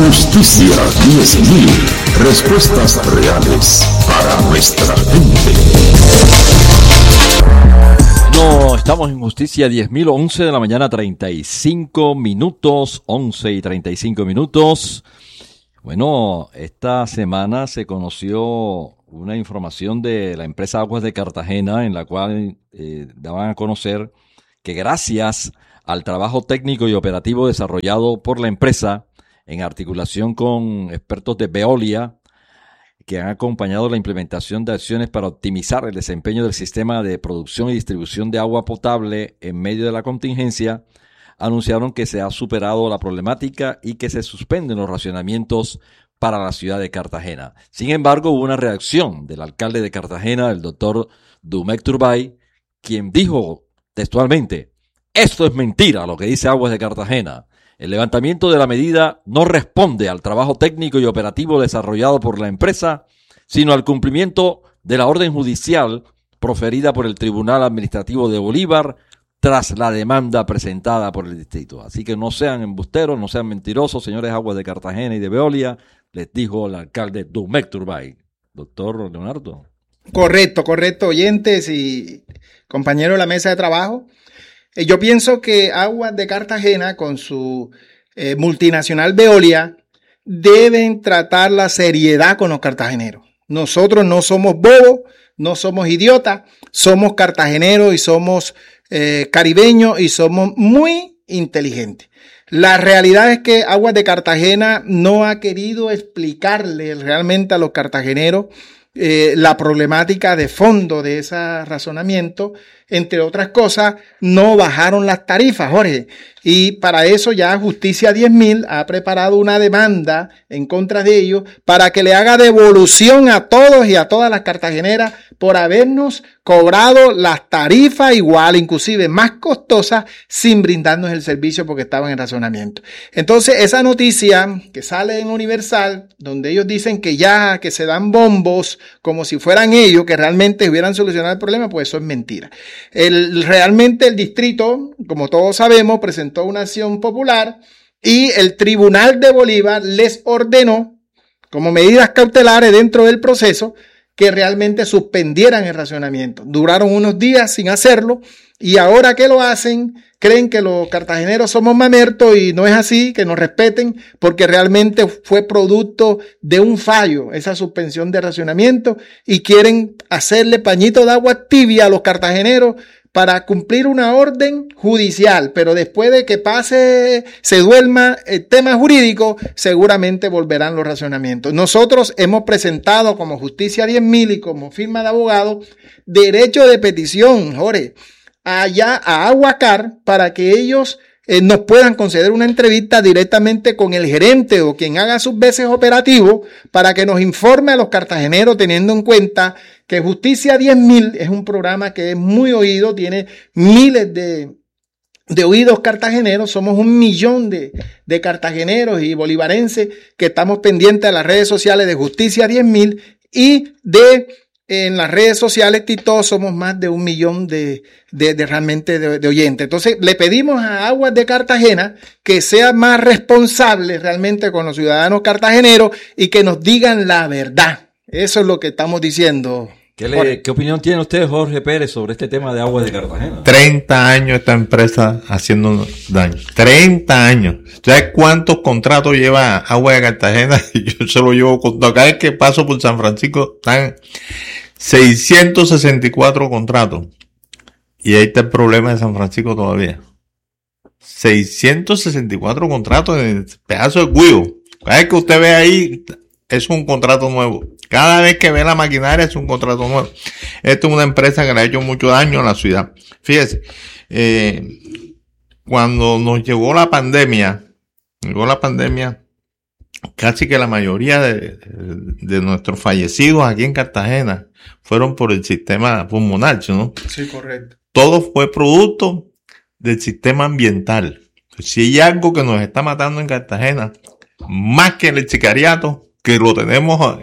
Justicia 10.000. Respuestas reales para nuestra gente. No, estamos en Justicia 10.000, 11 de la mañana, 35 minutos, 11 y 35 minutos. Bueno, esta semana se conoció una información de la empresa Aguas de Cartagena en la cual daban a conocer que gracias al trabajo técnico y operativo desarrollado por la empresa en articulación con expertos de Veolia, que han acompañado la implementación de acciones para optimizar el desempeño del sistema de producción y distribución de agua potable en medio de la contingencia, anunciaron que se ha superado la problemática y que se suspenden los racionamientos para la ciudad de Cartagena. Sin embargo, hubo una reacción del alcalde de Cartagena, el doctor Dumec Turbay, quien dijo textualmente: esto es mentira lo que dice Aguas de Cartagena. El levantamiento de la medida no responde al trabajo técnico y operativo desarrollado por la empresa, sino al cumplimiento de la orden judicial proferida por el Tribunal Administrativo de Bolívar tras la demanda presentada por el distrito. Así que no sean embusteros, no sean mentirosos, señores Aguas de Cartagena y de Veolia, les dijo el alcalde Dumec Turbay. Doctor Leonardo. Correcto, oyentes y compañeros de la mesa de trabajo. Yo pienso que Aguas de Cartagena, con su multinacional Veolia, deben tratar la seriedad con los cartageneros. Nosotros no somos bobos, no somos idiotas, somos cartageneros y somos caribeños y somos muy inteligentes. La realidad es que Aguas de Cartagena no ha querido explicarle realmente a los cartageneros la problemática de fondo de ese razonamiento. Entre otras cosas, no bajaron las tarifas, Jorge. Y para eso ya Justicia 10.000 ha preparado una demanda en contra de ellos para que le haga devolución a todos y a todas las cartageneras por habernos cobrado las tarifas igual, inclusive más costosas, sin brindarnos el servicio porque estaban en razonamiento. Entonces, esa noticia que sale en Universal, donde ellos dicen que ya, que se dan bombos como si fueran ellos, que realmente hubieran solucionado el problema, pues eso es mentira. Realmente el distrito, como todos sabemos, presentó una acción popular y el Tribunal de Bolívar les ordenó, como medidas cautelares dentro del proceso, que realmente suspendieran el racionamiento. Duraron unos días sin hacerlo y ahora que lo hacen, creen que los cartageneros somos mamertos y no es así, que nos respeten, porque realmente fue producto de un fallo, esa suspensión de racionamiento, y quieren hacerle pañito de agua tibia a los cartageneros para cumplir una orden judicial, pero después de que pase, se duerma el tema jurídico, seguramente volverán los racionamientos. Nosotros hemos presentado como Justicia 10.000 y como firma de abogados derecho de petición, Jorge, allá a Aguacar para que ellos nos puedan conceder una entrevista directamente con el gerente o quien haga sus veces operativos para que nos informe a los cartageneros, teniendo en cuenta que Justicia 10.000 es un programa que es muy oído, tiene miles de oídos cartageneros. Somos 1 millón de cartageneros y bolivarenses que estamos pendientes de las redes sociales de Justicia 10.000 y en las redes sociales, Tito, somos más de 1 millón de oyentes. Entonces, le pedimos a Aguas de Cartagena que sea más responsable realmente con los ciudadanos cartageneros y que nos digan la verdad. Eso es lo que estamos diciendo. ¿Qué opinión tiene usted, Jorge Pérez, sobre este tema de Aguas de Cartagena? 30 años esta empresa haciendo daño. 30 años. ¿Sabes cuántos contratos lleva Aguas de Cartagena? Yo se lo llevo contado. Cada vez que paso por San Francisco están 664 contratos. Y ahí está el problema de San Francisco todavía. 664 contratos en el pedazo de cuido. Cada vez que usted ve ahí, es un contrato nuevo. Cada vez que ve la maquinaria es un contrato nuevo. Esto es una empresa que le ha hecho mucho daño a la ciudad. Fíjese, cuando nos llegó la pandemia, casi que la mayoría de nuestros fallecidos aquí en Cartagena fueron por el sistema pulmonar, ¿no? Sí, correcto. Todo fue producto del sistema ambiental. Si hay algo que nos está matando en Cartagena, más que el sicariato, que lo tenemos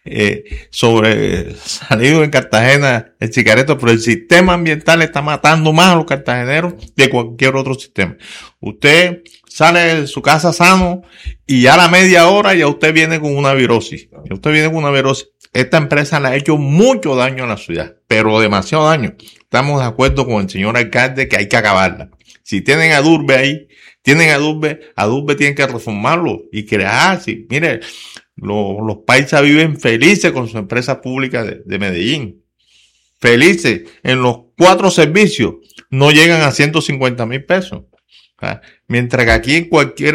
sobresalido en Cartagena, el cigarreto, pero el sistema ambiental está matando más a los cartageneros de cualquier otro sistema. Usted sale de su casa sano y a la media hora ya usted viene con una virosis. Esta empresa le ha hecho mucho daño a la ciudad, pero demasiado daño. Estamos de acuerdo con el señor alcalde que hay que acabarla. Si tienen Adurbe ahí, Adurbe tienen que reformarlo y crear. Sí, mire, los paisas viven felices con su empresa pública de Medellín. Felices. En los 4 servicios no llegan a 150,000 pesos. Mientras que aquí en cualquier